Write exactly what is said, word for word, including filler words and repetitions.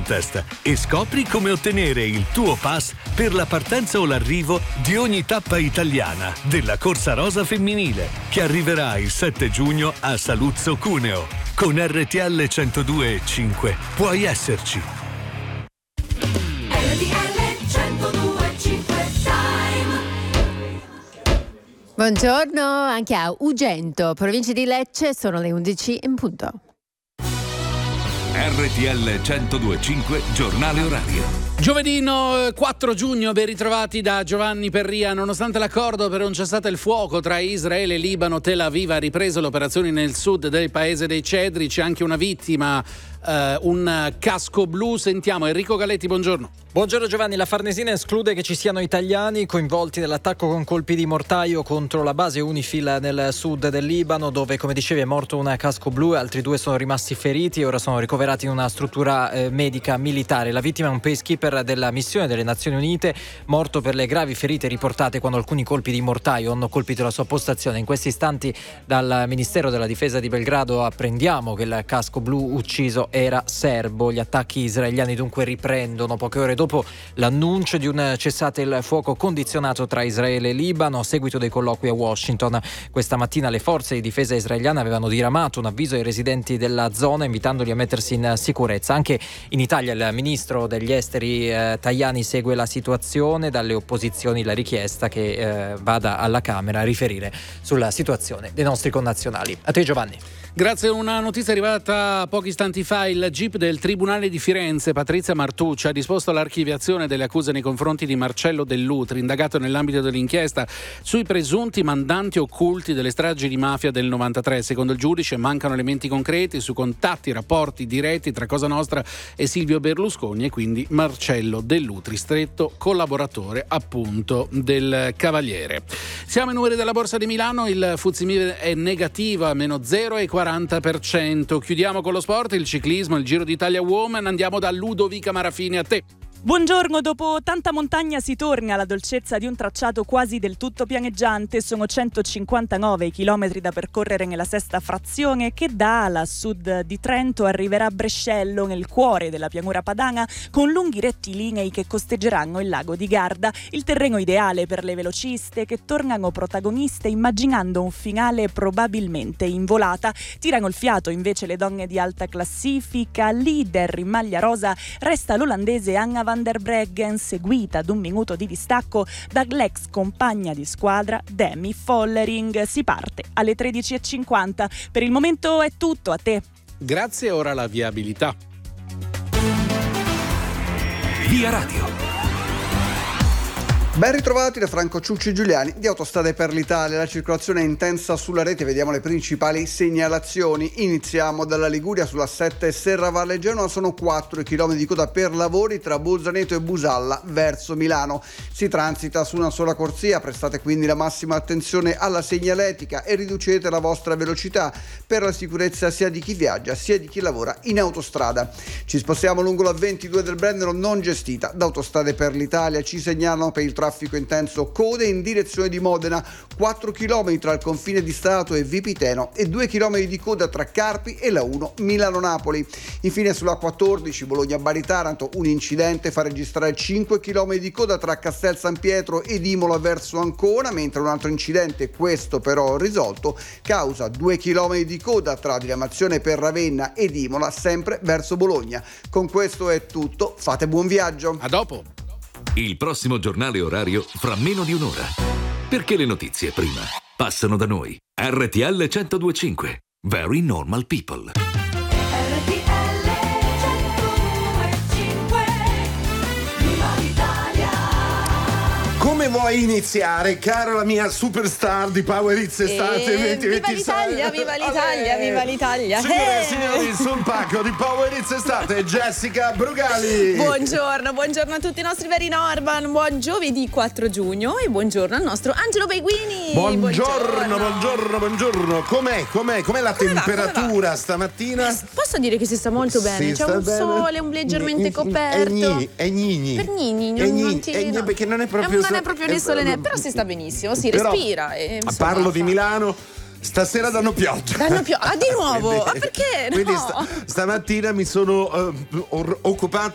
Contest e scopri come ottenere il tuo pass per la partenza o l'arrivo di ogni tappa italiana della Corsa Rosa femminile, che arriverà il sette giugno a Saluzzo Cuneo. Con R T L centodue e cinque puoi esserci. R T L centodue e cinque Time. Buongiorno anche a Ugento, provincia di Lecce, sono le undici in punto. R T L centodue e cinque, giornale orario. Giovedì quattro giugno, ben ritrovati da Giovanni Perria. Nonostante l'accordo per un cessate il fuoco tra Israele e Libano, Tel Aviv ha ripreso le operazioni nel sud del paese dei Cedri. C'è anche una vittima, eh, un casco blu. Sentiamo Enrico Galetti, buongiorno. Buongiorno Giovanni, la Farnesina esclude che ci siano italiani coinvolti nell'attacco con colpi di mortaio contro la base Unifil nel sud del Libano, dove, come dicevi, è morto un casco blu e altri due sono rimasti feriti e ora sono ricoverati in una struttura eh, medica militare. La vittima è un peacekeeper della missione delle Nazioni Unite, morto per le gravi ferite riportate quando alcuni colpi di mortaio hanno colpito la sua postazione. In questi istanti dal Ministero della Difesa di Belgrado apprendiamo che il casco blu ucciso era serbo. Gli attacchi israeliani dunque riprendono poche ore dopo l'annuncio di un cessate il fuoco condizionato tra Israele e Libano a seguito dei colloqui a Washington. Questa mattina le forze di difesa israeliane avevano diramato un avviso ai residenti della zona invitandoli a mettersi in sicurezza. Anche in Italia il ministro degli esteri eh, Tajani segue la situazione, dalle opposizioni la richiesta che eh, vada alla Camera a riferire sulla situazione dei nostri connazionali. A te Giovanni. Grazie a una notizia arrivata pochi istanti fa, il G I P del Tribunale di Firenze, Patrizia Martucci, ha disposto l'archiviazione delle accuse nei confronti di Marcello Dell'Utri, indagato nell'ambito dell'inchiesta sui presunti mandanti occulti delle stragi di mafia del novantatré. Secondo il giudice mancano elementi concreti su contatti, rapporti diretti tra Cosa Nostra e Silvio Berlusconi e quindi Marcello Dell'Utri, stretto collaboratore appunto del Cavaliere. Siamo ai numeri della Borsa di Milano, il F T S E M I è negativo a meno zero virgola quaranta per cento. Chiudiamo con lo sport, il ciclismo, il Giro d'Italia Women. Andiamo da Ludovica Marafini, a te. Buongiorno, dopo tanta montagna si torna alla dolcezza di un tracciato quasi del tutto pianeggiante. Sono centocinquantanove i chilometri da percorrere nella sesta frazione che da Ala a sud di Trento arriverà a Brescello, nel cuore della pianura padana, con lunghi rettilinei che costeggeranno il lago di Garda. Il terreno ideale per le velociste che tornano protagoniste immaginando un finale probabilmente in volata. Tirano il fiato invece le donne di alta classifica. Leader in maglia rosa resta l'olandese Anna van der Breggen, seguita ad un minuto di distacco dall'ex compagna di squadra Demi Follering. Si parte alle tredici e cinquanta. Per il momento è tutto, a te. Grazie, ora la viabilità. Via Radio. Ben ritrovati da Franco Ciucci Giuliani di Autostrade per l'Italia. La circolazione è intensa sulla rete, vediamo le principali segnalazioni. Iniziamo dalla Liguria, sulla sette Serravalle Genoa, sono quattro i chilometri di coda per lavori tra Bolzaneto e Busalla verso Milano. Si transita su una sola corsia, prestate quindi la massima attenzione alla segnaletica e riducete la vostra velocità per la sicurezza sia di chi viaggia sia di chi lavora in autostrada. Ci spostiamo lungo la ventidue del Brennero, non gestita da Autostrade per l'Italia. Ci segnalano per il traffico traffico intenso code in direzione di Modena, quattro chilometri tra il confine di Stato e Vipiteno e due chilometri di coda tra Carpi e la uno Milano-Napoli. Infine sulla quattordici Bologna-Bari-Taranto un incidente fa registrare cinque chilometri di coda tra Castel San Pietro ed Imola verso Ancona, mentre un altro incidente, questo però risolto, causa due chilometri di coda tra diramazione per Ravenna ed Imola sempre verso Bologna. Con questo è tutto, fate buon viaggio. A dopo. Il prossimo giornale orario fra meno di un'ora. Perché le notizie prima passano da noi. R T L centodue e cinque. Very Normal People. Come vuoi iniziare, cara la mia superstar di Power Hits Estate eh, venti ventisei? Viva l'Italia, viva l'Italia, Vabbè. viva l'Italia. Signore e eh. signori, sul pacco di Power Hits Estate Jessica Brugali. Buongiorno, buongiorno a tutti i nostri veri Norman. Buon giovedì quattro giugno e buongiorno al nostro Angelo Beguini. Buongiorno, buongiorno, buongiorno. Com'è, com'è, com'è la Come va, temperatura come va? stamattina? Posso dire che si sta molto bene? Si C'è sta un bene. sole, un leggermente coperto. E gnini, e gnini. Per gnini, E un gnini, mattino. e gnini, perché non è proprio non è proprio di sole, né, però si sta benissimo, si Però, respira. E, insomma, parlo di fa- Milano. Stasera danno pioggia. Danno pioggia. Ah, di nuovo? Quindi- Ah, perché? No. Quindi sta- stamattina mi sono eh, or- occupato